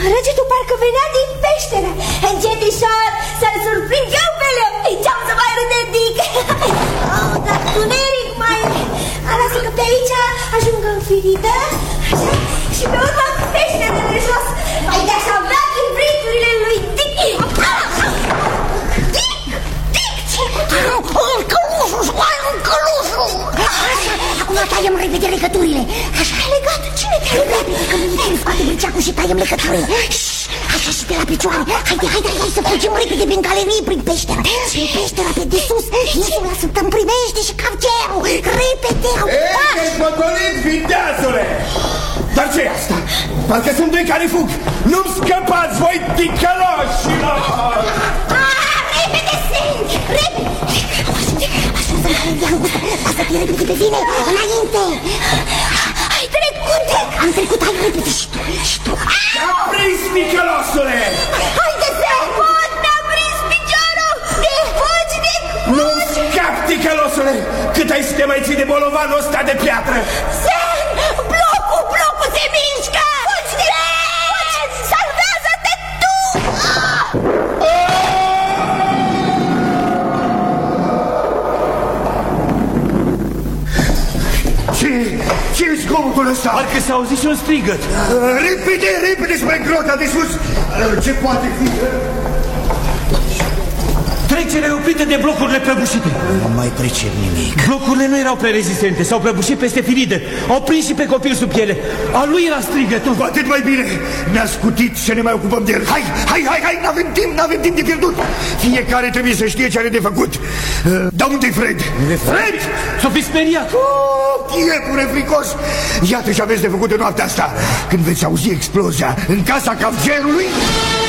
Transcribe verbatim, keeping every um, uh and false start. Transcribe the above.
Răgetul parcă venea din peșteră. Încetișor, să-l surprind eu pe lemn. Ce-am să mai râdedic. Oh, dar tuneric mai... Lasă că pe aici ajung înfirită. Așa, și pe urmă peșteră de jos. Mai de-aș avea din vriturile lui Dick. Dick! Dick! Ce-i cu tine? Un călușu, mai un călușu. Acum taiem repede legăturile. Așa, Legat? Cine te-a legat? repede că mi scoate briceacul și taiem legăturile. Așa și de la picioare. Haide, haide, haide să fugim repede prin galerii, prin peșteră. Prin peștera pe de sus. Insula sunt în primește și capcerul. Repede! Ești potolit, viteazule! Dar ce-i asta? Parcă sunt doi care fug. Nu-mi scăpați, voi ticăloșilor! Repede, Sink! Repede! Așa să-mi galeria îngustă. Lasă-te repede pe vine, înainte! Ai trecut! Am trecut, hai repede și tu, și tu. Te-a prins, ticăloșule! Haide, Sink! Pot, mi-a prins piciorul! De fugi, de... Nu-mi scap, ticăloșule! Cât ai să te mai ții de bolovanul ăsta de piatră? Sink! Blocul, blocul se mișcă! Fugi, de... Fugi! Salvează-te tu! Ce? Ce-i zgomotul ăsta? Parcă s-a auzit și un strigăt. Repede, repede spre grota de sus! Ce poate fi? Trecerea oprită de blocurile prăbușite. Nu mai pricep nimic. Blocurile nu erau prea rezistente, s-au prăbușit peste firidă. Au prins și pe copil sub piele. A lui era strigătul. Cu atât mai bine. Ne-a scutit și ne mai ocupăm de el. Hai, hai, hai, hai, n-avem timp, n-avem timp de pierdut. Fiecare trebuie să știe ce are de făcut. Dar unde-i Fred? Fred? S-o fi speriat. Oh, iepure fricos. Iată ce aveți de făcut în noaptea asta. Când veți auzi explozia în casa cafgerului,